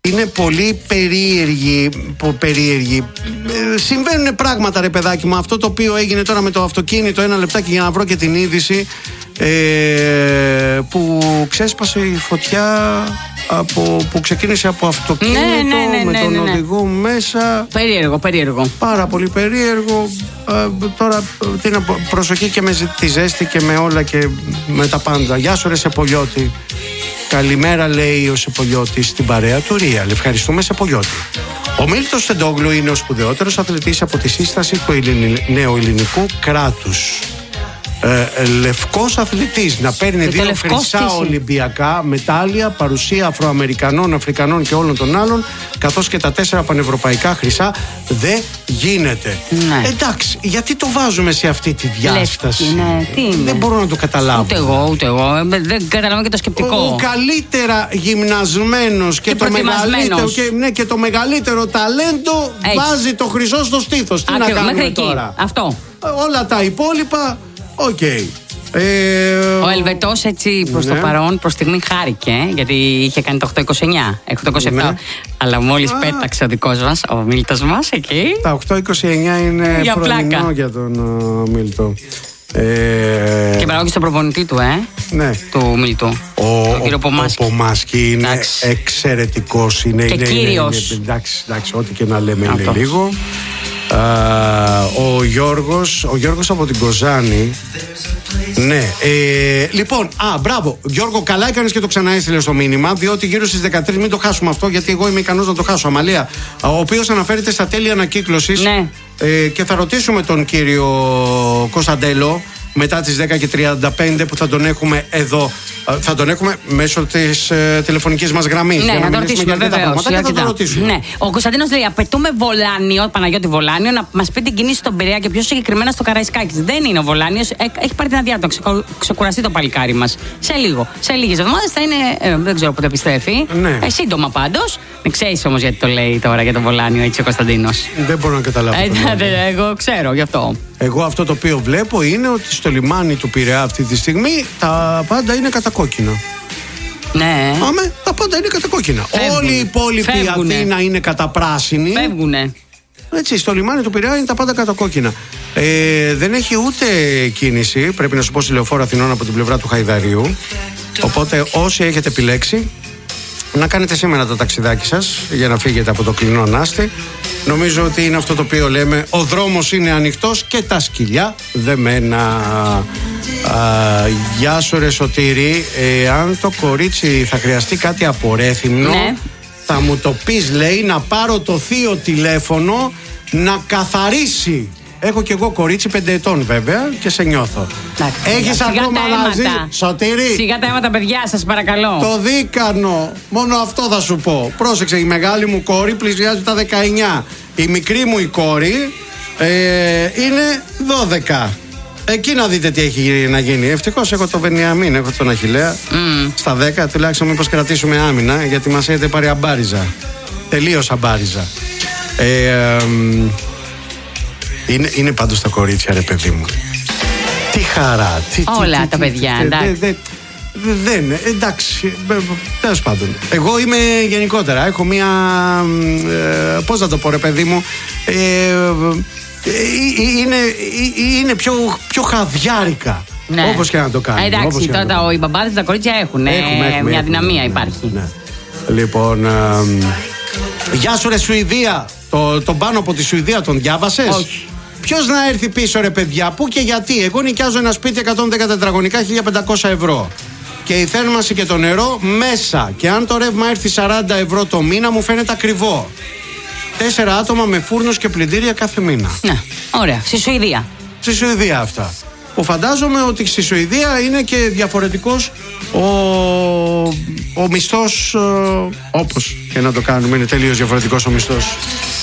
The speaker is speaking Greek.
είναι πολύ περίεργοι. Συμβαίνουν πράγματα, ρε παιδάκι μου. Αυτό το οποίο έγινε τώρα με το αυτοκίνητο, ένα λεπτάκι για να βρω και την είδηση, που ξέσπασε η φωτιά που ξεκίνησε από αυτοκίνητο με τον οδηγό μέσα. Περίεργο. Πάρα πολύ περίεργο. Τώρα προσοχή και με τη ζέστη και με όλα και με τα πάντα. Γεια σου ρε Σεπολιώτη. Καλημέρα, λέει ο Σεπολιώτης στην παρέα του Real. Ευχαριστούμε, Σεπολιώτη. Ο Μίλτος Σεντόγλου είναι ο σπουδαιότερος αθλητής από τη σύσταση του νεοελληνικού κράτους. Λευκός αθλητής, να παίρνει 2 χρυσά Ολυμπιακά μετάλλια, παρουσία Αφροαμερικανών, Αφρικανών και όλων των άλλων, καθώς και τα 4 πανευρωπαϊκά χρυσά. Δεν γίνεται. Ναι. Εντάξει, γιατί το βάζουμε σε αυτή τη διάσταση? Δεν μπορώ να το καταλάβω. Ούτε εγώ. Δεν καταλαβαίνω και το σκεπτικό. Ο καλύτερα γυμνασμένος και το μεγαλύτερο ταλέντο βάζει το χρυσό στο στήθος. Τι να κάνουμε τώρα? Αυτό. Όλα τα υπόλοιπα. Ο Ελβετός έτσι προς το παρόν, προς στιγμή χάρηκε, γιατί είχε κάνει το 8-29, 8-27. Αλλά μόλις πέταξε ο δικός μας, ο Μίλτος μας εκεί. Τα 8-29 είναι πρωινό για τον Μίλτο. Και παράγει στον προπονητή του, ναι. Του Μίλτου. Ο κύριο Πομάσκι. Ο Πομάσκι είναι εξαιρετικός. Και κύριος. Εντάξει, ό,τι και να λέμε είναι λίγο. Ο Γιώργος από την Κοζάνη. Ναι. Λοιπόν, μπράβο Γιώργο, καλά έκανες και το ξαναέστειλες στο μήνυμα, διότι γύρω στις 13, μην το χάσουμε αυτό, γιατί εγώ είμαι ικανός να το χάσω. Αμαλία, ο οποίος αναφέρεται στα τέλη ανακύκλωσης. Ναι. Και θα ρωτήσουμε τον κύριο Κωνσταντέλο μετά τις 10:35 που θα τον έχουμε εδώ. Θα τον έχουμε μέσω της τηλεφωνικής μας γραμμής. Ναι, να το ρωτήσουμε βεβαίως. Ναι. Ο Κωνσταντίνος λέει: απαιτούμε Βολάνιο, Παναγιώτη Βολάνιο, να μας πει την κίνηση στον Πειραιά και πιο συγκεκριμένα στο Καραϊσκάκης. Δεν είναι ο Βολάνιος, έχει πάρει την αδειά του, ξεκουραστεί το παλικάρι μας. Σε λίγες εβδομάδες θα είναι, δεν ξέρω πότε επιστρέφει. Ναι. Σύντομα πάντως. Δεν ξέρεις όμως γιατί το λέει τώρα για τον Βολάνιο έτσι ο Κωνσταντίνος. Δεν μπορώ να καταλάβω. Εγώ ξέρω γι' αυτό. Εγώ αυτό το οποίο βλέπω είναι ότι στο λιμάνι του Πειραιά αυτή τη στιγμή τα πάντα είναι κατακόκκινα. Ναι. Τα πάντα είναι κατακόκκινα. Όλη η υπόλοιπη Αθήνα είναι καταπράσινη. Φεύγουνε. Έτσι, στο λιμάνι του Πειραιά είναι τα πάντα κατακόκκινα. Δεν έχει ούτε κίνηση, πρέπει να σου πω, στη Λεωφόρο Αθηνών από την πλευρά του Χαϊδαρίου. Οπότε όσοι έχετε επιλέξει να κάνετε σήμερα το ταξιδάκι σας για να φύγετε από το κλεινό Νάστη. Νομίζω ότι είναι αυτό το οποίο λέμε: ο δρόμος είναι ανοιχτός και τα σκυλιά δεμένα. Γεια σου ρε Σωτήρη, αν το κορίτσι θα χρειαστεί κάτι απορέθυμνο, ναι, θα μου το πεις, λέει, να πάρω το θείο τηλέφωνο να καθαρίσει. Έχω κι εγώ κορίτσι 5 ετών βέβαια και σε νιώθω. Έχεις ακόμα να ζεις, Σωτήρη? Σιγά τα αίματα, παιδιά, σας παρακαλώ. Το δίκανο, μόνο αυτό θα σου πω. Πρόσεξε, η μεγάλη μου κόρη πλησιάζει τα 19. Η μικρή μου η κόρη είναι 12. Εκεί να δείτε τι έχει να γίνει. Ευτυχώς έχω το Βενιαμίν, έχω τον Αχιλλέα. Στα 10 τουλάχιστον μήπως κρατήσουμε άμυνα, γιατί μας έχετε πάρει αμπάριζα. Τελείως αμπάριζα. Είναι πάντως τα κορίτσια, ρε παιδί μου. Τι χαρά. Όλα τα παιδιά, εντάξει. Εντάξει, τέλος πάντων. Εγώ είμαι γενικότερα. Έχω μία. Πώς να το πω, ρε παιδί μου. Είναι πιο χαδιάρικα. Ναι. Όπως και να το κάνει. Εντάξει, τώρα οι μπαμπάδες τα κορίτσια έχουν μια δυναμία, υπάρχει. Ναι. Λοιπόν, γεια σου ρε Σουηδία. Τον πάνω από τη Σουηδία τον διάβασες? Όχι. Ποιος να έρθει πίσω, ρε παιδιά, πού και γιατί? Εγώ νοικιάζω ένα σπίτι 110 τετραγωνικά, 1.500 ευρώ. Και η θέρμανση και το νερό μέσα. Και αν το ρεύμα έρθει 40 ευρώ το μήνα, μου φαίνεται ακριβό. 4 άτομα με φούρνους και πλυντήρια κάθε μήνα. Ναι, ωραία. Στη Σουηδία. Στη Σουηδία αυτά. Που φαντάζομαι ότι στη Σουηδία είναι και διαφορετικός ο μισθός, όπως και να το κάνουμε, είναι τελείως διαφορετικός ο μισθός.